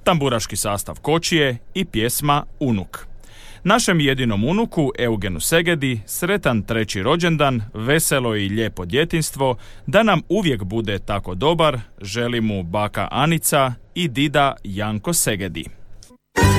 tamburaški sastav Kočije i pjesma Unuk. Našem jedinom unuku, Eugenu Segedi, sretan 3. rođendan, veselo i lijepo djetinjstvo, da nam uvijek bude tako dobar, želi mu baka Anica i dida Janko Segedi.